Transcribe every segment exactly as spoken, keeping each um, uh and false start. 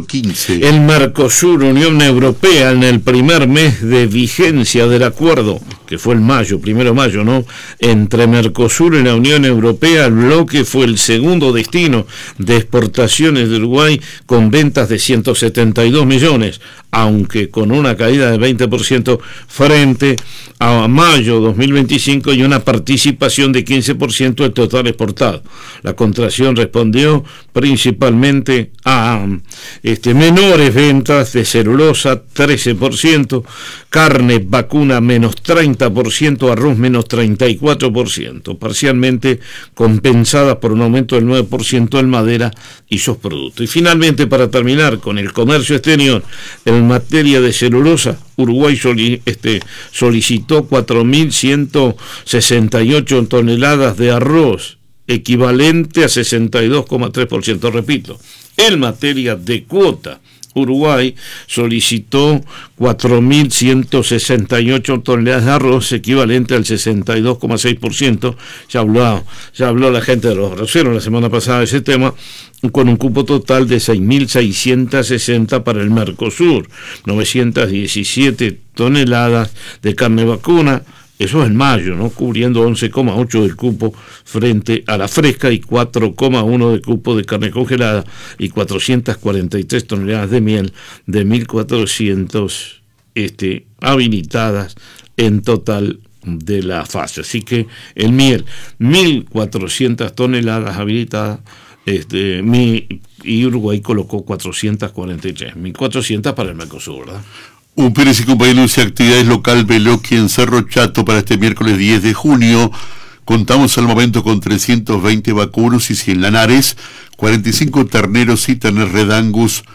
cuatro quince. El Mercosur, Unión Europea, en el primer mes de vigencia del acuerdo, que fue el mayo, primero de mayo, ¿no? Entre Mercosur y la Unión Europea, el bloque fue el segundo destino de exportaciones de Uruguay con ventas de ciento setenta y dos millones, aunque con una caída del veinte por ciento frente a mayo dos mil veinticinco y una participación de quince por ciento del total exportado. La contracción respondió principalmente a este, menores ventas de celulosa, trece por ciento, carne vacuna menos treinta por ciento, arroz menos treinta y cuatro por ciento, parcialmente compensadas por un aumento del nueve por ciento en madera y sus productos. Y finalmente, para terminar con el comercio exterior, en materia de celulosa, Uruguay soli, este, solicitó cuatro mil ciento sesenta y ocho toneladas de arroz, equivalente a sesenta y dos coma tres por ciento. Repito, en materia de cuota, Uruguay solicitó cuatro mil ciento sesenta y ocho toneladas de arroz, equivalente al sesenta y dos coma seis por ciento. Ya habló, ya habló la gente de los arroceros la semana pasada de ese tema, con un cupo total de seis mil seiscientos sesenta para el Mercosur, novecientas diecisiete toneladas de carne vacuna. Eso es en mayo, ¿no? Cubriendo once coma ocho del cupo frente a la fresca y cuatro coma uno de cupo de carne congelada y cuatrocientas cuarenta y tres toneladas de miel de mil cuatrocientos este, habilitadas en total de la fase. Así que el miel, mil cuatrocientas toneladas habilitadas, este, mi, y Uruguay colocó cuatrocientas cuarenta y tres, mil cuatrocientas para el Mercosur, ¿verdad? Un Pérez y compañía anuncia actividades local Veloqui en Cerro Chato para este miércoles diez de junio. Contamos al momento con trescientos veinte vacunos y cien lanares, cuarenta y cinco terneros y terner red Angus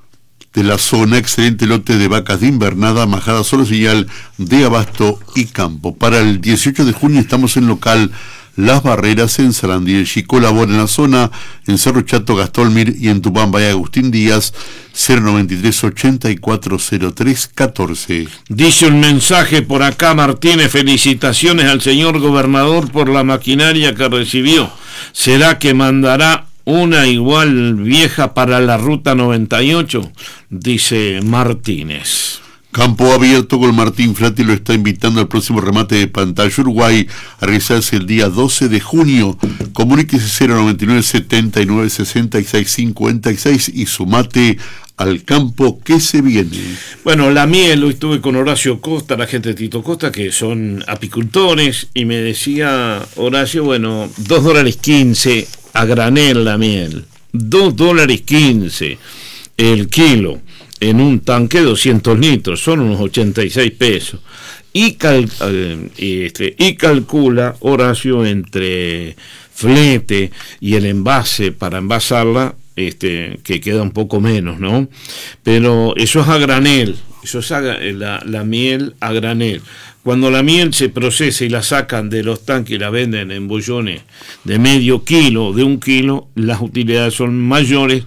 de la zona, excelente lote de vacas de invernada, majada solo señal de abasto y campo. Para el dieciocho de junio estamos en local Las Barreras en Sarandí. El Chico colabora en la zona, en Cerro Chato, Gastolmir y en Tupamba y Agustín Díaz, cero noventa y tres, ochenta y cuatro, cero tres, catorce. Dice un mensaje por acá, Martínez: felicitaciones al señor gobernador por la maquinaria que recibió. ¿Será que mandará una igual vieja para la ruta noventa y ocho? Dice Martínez. Campo Abierto con Martín Flati lo está invitando al próximo remate de Pantalla Uruguay a realizarse el día doce de junio. Comuníquese cero noventa y nueve, setenta y nueve, sesenta y seis, cincuenta y seis y sumate al campo que se viene. Bueno, la miel, hoy estuve con Horacio Costa, la gente de Tito Costa, que son apicultores, y me decía Horacio, bueno, dos dólares quince a granel la miel, dos dólares quince el kilo, en un tanque de doscientos litros, son unos ochenta y seis pesos. Y, cal, eh, este, y calcula Horacio entre flete y el envase para envasarla, este, que queda un poco menos, ¿no? Pero eso es a granel, eso es a, la, la miel a granel. Cuando la miel se procesa y la sacan de los tanques y la venden en bollones de medio kilo, de un kilo, las utilidades son mayores,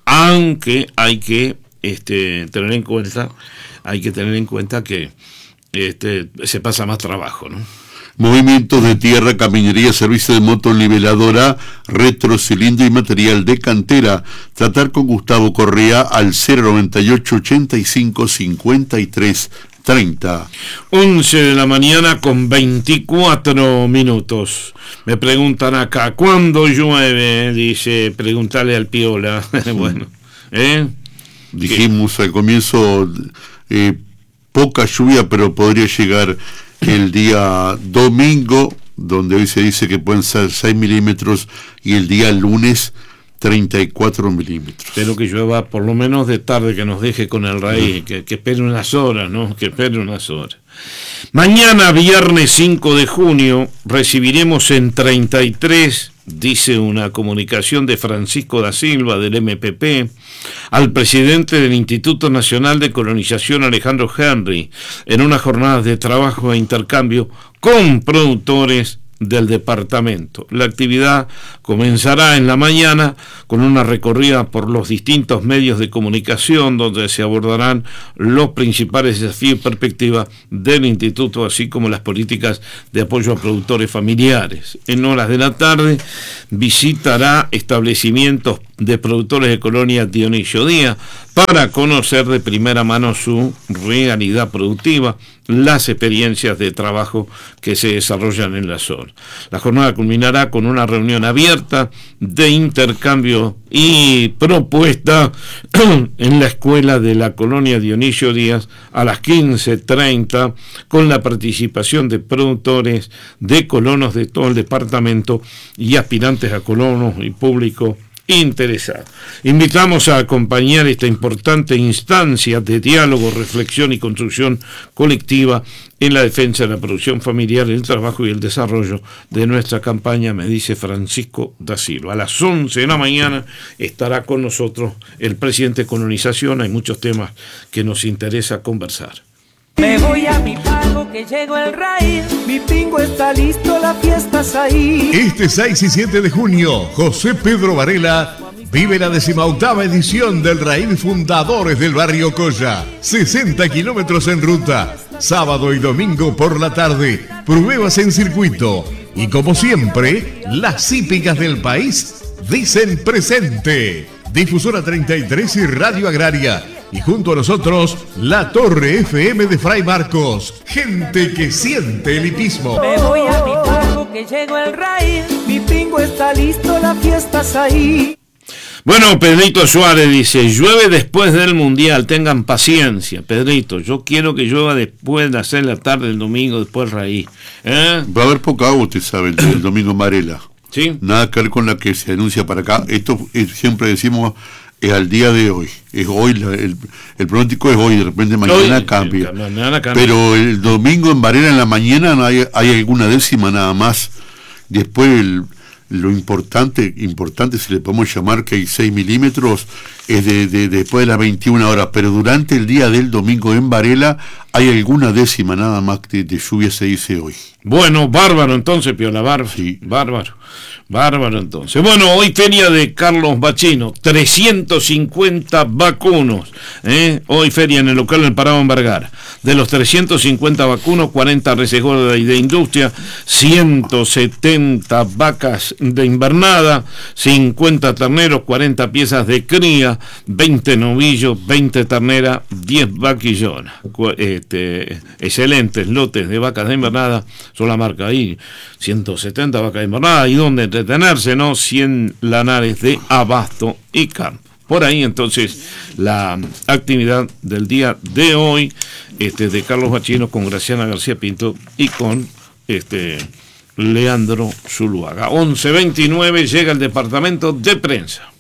aunque hay que Este, tener en cuenta, hay que tener en cuenta que este, se pasa más trabajo, ¿no? Movimientos de tierra, caminería, servicio de motoniveladora, retrocilindro y material de cantera. Tratar con Gustavo Correa al cero noventa y ocho, ochenta y cinco, cincuenta y tres, treinta. once de la mañana con veinticuatro minutos. Me preguntan acá, ¿cuándo llueve? Dice, preguntarle al Piola. Bueno, ¿eh? Dijimos al comienzo eh, poca lluvia, pero podría llegar el día domingo, donde hoy se dice que pueden ser seis milímetros, y el día lunes treinta y cuatro milímetros. Espero que llueva por lo menos de tarde, que nos deje con el raíz, que, que espere unas horas, ¿no? Que espere unas horas. Mañana, viernes cinco de junio, recibiremos en treinta y tres, dice una comunicación de Francisco da Silva del M P P, al presidente del Instituto Nacional de Colonización, Alejandro Henry, en unas jornadas de trabajo e intercambio con productores del departamento. La actividad comenzará en la mañana con una recorrida por los distintos medios de comunicación, donde se abordarán los principales desafíos y perspectivas del instituto, así como las políticas de apoyo a productores familiares. En horas de la tarde visitará establecimientos de Productores de Colonia Dionisio Díaz para conocer de primera mano su realidad productiva, las experiencias de trabajo que se desarrollan en la zona. La jornada culminará con una reunión abierta de intercambio y propuesta en la escuela de la colonia Dionisio Díaz a las quince treinta, con la participación de productores de colonos de todo el departamento y aspirantes a colonos y público interesado. Invitamos a acompañar esta importante instancia de diálogo, reflexión y construcción colectiva en la defensa de la producción familiar, el trabajo y el desarrollo de nuestra campaña, me dice Francisco da Silva. A las once de la mañana estará con nosotros el presidente de Colonización. Hay muchos temas que nos interesa conversar. Me voy a mi pago que llegó el raíz, mi pingo está listo, la fiesta es ahí. Este seis y siete de junio, José Pedro Varela vive la decimoctava edición del Raíz Fundadores del Barrio Colla. sesenta kilómetros en ruta, sábado y domingo por la tarde, pruebas en circuito. Y como siempre, las hípicas del país dicen presente. Difusora treinta y tres y Radio Agraria. Y junto a nosotros, la Torre F M de Fray Marcos. Gente que siente el hipismo. Me voy a mi pago que llegó el raíz, mi pingo está listo, la fiesta es ahí. Bueno, Pedrito Suárez dice, llueve después del Mundial, tengan paciencia. Pedrito, yo quiero que llueva después de hacer la tarde del domingo, después raíz. ¿Eh? Va a haber poca agua, usted sabe, el, el domingo en Varela. ¿Sí? Nada que ver con la que se anuncia para acá. Esto es, siempre decimos, es al día de hoy. Es hoy, la, el, el pronóstico es hoy, de repente mañana hoy, cambia. Mañana cambia. Pero el domingo en Varela en la mañana no hay, hay alguna décima nada más. Después el... Lo importante, importante si le podemos llamar que hay seis milímetros, es de, de, de después de las veintiuna horas, pero durante el día del domingo en Varela hay alguna décima nada más de, de lluvia, se dice hoy. Bueno, bárbaro entonces, Piola, bárbaro, sí. bárbaro, bárbaro entonces. Bueno, hoy feria de Carlos Bachino, trescientos cincuenta vacunos, ¿eh? Hoy feria en el local del Parado en Vergara. De los trescientos cincuenta vacunos, cuarenta reses gordas y de industria, ciento setenta vacas de invernada, cincuenta terneros, cuarenta piezas de cría, veinte novillos, veinte terneras, diez vaquillonas. Este, excelentes lotes de vacas de invernada, son la marca ahí, ciento setenta vacas de invernada, y donde entretenerse, ¿no? cien lanares de abasto y campo. Por ahí entonces la actividad del día de hoy este, de Carlos Bachino con Graciana García Pinto y con este Leandro Zuluaga. once veintinueve llega el departamento de prensa.